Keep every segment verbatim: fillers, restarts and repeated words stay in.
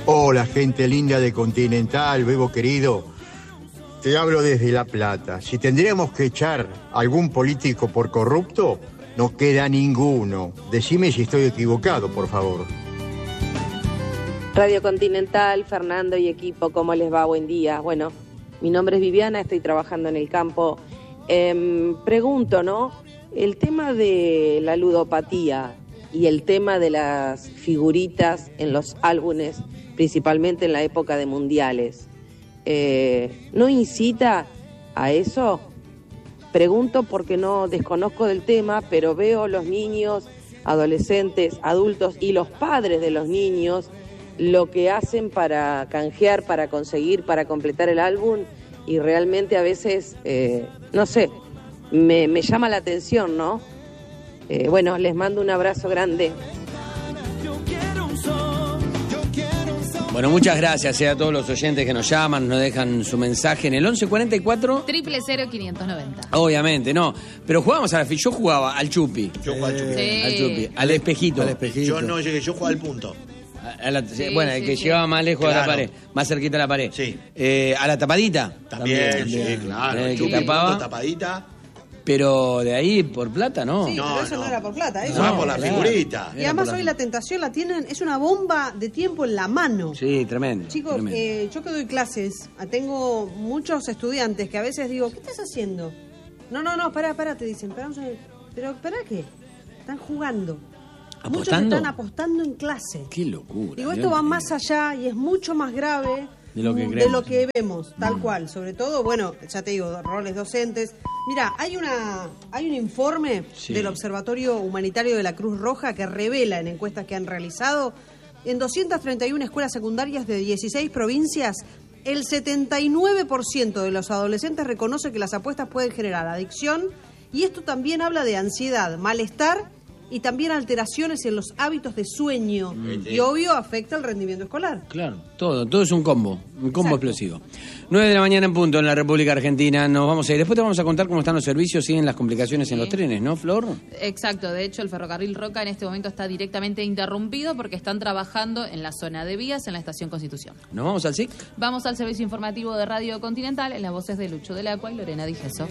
Hola, gente linda de Continental, Bebo querido. Te hablo desde La Plata. Si tendríamos que echar a algún político por corrupto, no queda ninguno. Decime si estoy equivocado, por favor. Radio Continental, Fernando y equipo, ¿cómo les va? Buen día. Bueno, mi nombre es Viviana, estoy trabajando en el campo. Eh, pregunto, ¿no? El tema de la ludopatía y el tema de las figuritas en los álbumes, principalmente en la época de mundiales, eh, ¿no incita a eso? Pregunto porque no desconozco del tema, pero veo los niños, adolescentes, adultos y los padres de los niños lo que hacen para canjear, para conseguir, para completar el álbum, y realmente a veces, eh, no sé, me, me llama la atención, ¿no? Eh, bueno, les mando un abrazo grande. Bueno, muchas gracias eh, a todos los oyentes que nos llaman, nos dejan su mensaje en el once cuarenta y cuatro... Triple cero quinientos noventa. Obviamente, no. Pero jugábamos a la... Yo jugaba al chupi. Yo jugaba al chupi. Sí. Al chupi. Al espejito. Al espejito. Yo no llegué, yo jugaba al punto. A la, Sí, bueno, sí, el que sí. llegaba más lejos Claro. de la pared, más cerquita de la pared. Sí. Eh, a la tapadita. También, sí, claro. Eh, que Chupi, tapaba. punto, tapadita. Pero de ahí por plata, ¿no? Sí, No, pero eso no. no. era por plata, eso. No, No, por la claro. figurita. Y además hoy la tentación la tienen, es una bomba de tiempo en la mano. Sí, tremendo. Chicos, tremendo. eh, yo que doy clases, tengo muchos estudiantes que a veces digo, ¿qué estás haciendo? No, no, no, pará, pará, te dicen, pará, un segundo. Pero, ¿para qué? Están jugando. Muchos ¿Apostando? están apostando en clase. Qué locura. Digo, Dios esto va mío. más allá y es mucho más grave De lo que de creemos. lo que vemos, tal cual. Sobre todo, bueno, ya te digo, roles docentes. Mira, hay una hay un informe Sí. del Observatorio Humanitario de la Cruz Roja que revela en encuestas que han realizado en doscientas treinta y una escuelas secundarias de dieciséis provincias, el setenta y nueve por ciento de los adolescentes reconoce que las apuestas pueden generar adicción, y esto también habla de ansiedad, malestar y también alteraciones en los hábitos de sueño. Y obvio afecta el rendimiento escolar. Claro, todo, todo es un combo, un combo Exacto. explosivo. nueve de la mañana en punto en la República Argentina. Nos vamos a ir. Después te vamos a contar cómo están los servicios, siguen las complicaciones en los trenes, ¿no, Flor? Exacto, de hecho el ferrocarril Roca en este momento está directamente interrumpido porque están trabajando en la zona de vías en la estación Constitución. ¿Nos vamos al S I C? Vamos al servicio informativo de Radio Continental en las voces de Lucho del Acua y Lorena Di Gesso.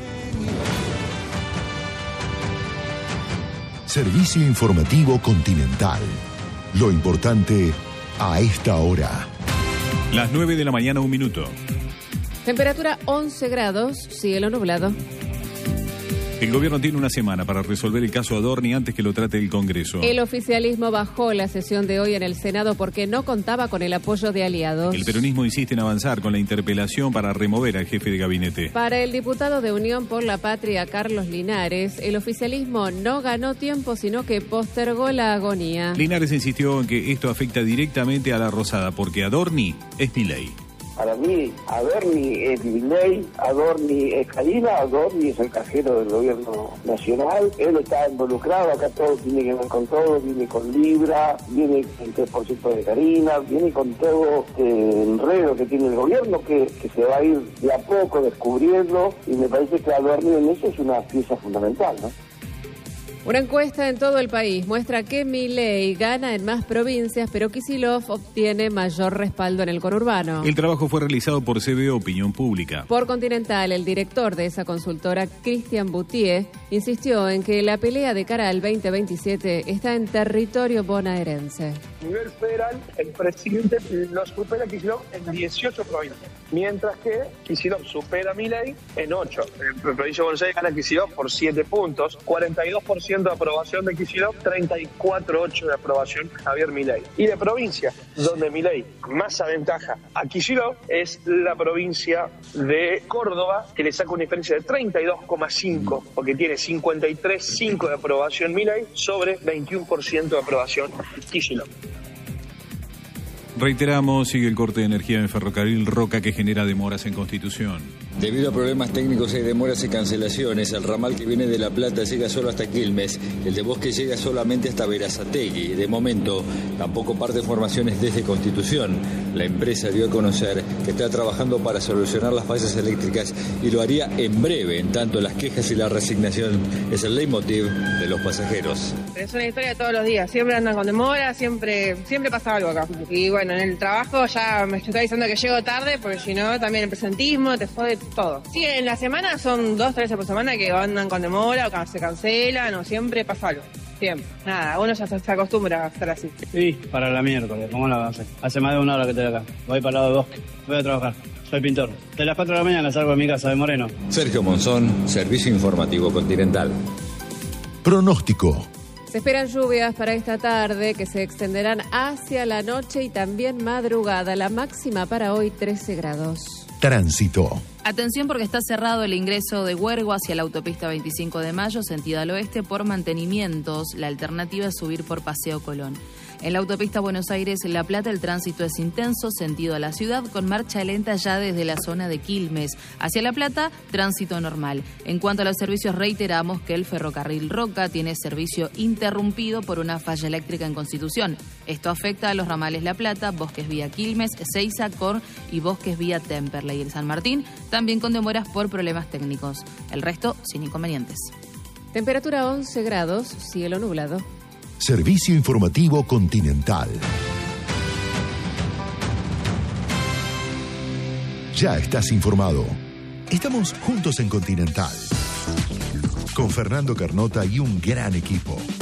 Servicio informativo Continental. Lo importante a esta hora. Las nueve de la mañana, un minuto. Temperatura once grados, cielo nublado. El gobierno tiene una semana para resolver el caso Adorni antes que lo trate el Congreso. El oficialismo bajó la sesión de hoy en el Senado porque no contaba con el apoyo de aliados. El peronismo insiste en avanzar con la interpelación para remover al jefe de gabinete. Para el diputado de Unión por la Patria, Carlos Linares, el oficialismo no ganó tiempo, sino que postergó la agonía. Linares insistió en que esto afecta directamente a la Rosada porque Adorni es Milei. Para mí, Adorni es Milei, Adorni es Karina, Adorni es el cajero del gobierno nacional, él está involucrado, acá todo tiene que ver con todo, viene con Libra, viene el tres por ciento de Karina, viene con todo eh, el enredo que tiene el gobierno, que, que se va a ir de a poco descubriendo, y me parece que Adorni en eso es una pieza fundamental, ¿no? Una encuesta en todo el país muestra que Milei gana en más provincias, pero Kicillof obtiene mayor respaldo en el conurbano. El trabajo fue realizado por C B O Opinión Pública. Por Continental, el director de esa consultora, Cristian Boutier, insistió en que la pelea de cara al veinte veintisiete está en territorio bonaerense. A nivel federal, el presidente lo supera a Kicillof en dieciocho provincias, mientras que Kicillof supera a Milei en ocho. En la provincia de Buenos Aires gana Kicillof por siete puntos, cuarenta y dos por ciento de aprobación de Kicillof, treinta y cuatro punto ocho por ciento de aprobación Javier Milei. Y de provincia, donde Milei más aventaja a Kicillof, es la provincia de Córdoba, que le saca una diferencia de treinta y dos coma cinco, porque tiene cincuenta y tres coma cinco de aprobación Milei sobre veintiuno por ciento de aprobación Kicillof. Reiteramos, sigue el corte de energía en Ferrocarril Roca que genera demoras en Constitución. Debido a problemas técnicos hay demoras y cancelaciones. El ramal que viene de La Plata llega solo hasta Quilmes. El de Bosque llega solamente hasta Berazategui. De momento, tampoco parte informaciones desde Constitución. La empresa dio a conocer que está trabajando para solucionar las fallas eléctricas y lo haría en breve. En tanto, las quejas y la resignación es el leitmotiv de los pasajeros. Es una historia de todos los días. Siempre andan con demora, siempre, siempre pasa algo acá. Y bueno, en el trabajo ya me estoy avisando que llego tarde, porque si no, también el presentismo te jode todo. Sí, en la semana son dos, tres por semana que andan con demora o que se cancelan o siempre pasa algo. Siempre. Nada, uno ya se, se acostumbra a estar así. Sí, para la miércoles, ¿cómo la vamos a hacer? Hace más de una hora que estoy acá. Voy para el lado del bosque. Voy a trabajar. Soy pintor. De las cuatro de la mañana salgo de mi casa de Moreno. Sergio Monzón, Servicio Informativo Continental. Pronóstico. Se esperan lluvias para esta tarde que se extenderán hacia la noche y también madrugada. La máxima para hoy trece grados. Tránsito. Atención porque está cerrado el ingreso de Huergo hacia la autopista veinticinco de mayo, sentido al oeste, por mantenimientos. La alternativa es subir por Paseo Colón. En la autopista Buenos Aires-La Plata el tránsito es intenso, sentido a la ciudad, con marcha lenta ya desde la zona de Quilmes. Hacia La Plata, tránsito normal. En cuanto a los servicios, reiteramos que el ferrocarril Roca tiene servicio interrumpido por una falla eléctrica en Constitución. Esto afecta a los ramales La Plata, Bosques vía Quilmes, Seiza, Cor y Bosques vía Temperley. El San Martín también con demoras por problemas técnicos. El resto sin inconvenientes. Temperatura once grados, cielo nublado. Servicio Informativo Continental. Ya estás informado. Estamos juntos en Continental. Con Fernando Carnota y un gran equipo.